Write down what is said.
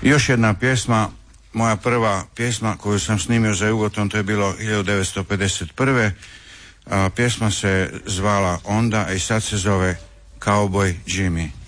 Još jedna pjesma, moja prva pjesma koju sam snimio za Jugoton, to je bilo 1951. Pjesma se zvala Onda, a i sad se zove Cowboy Jimmy.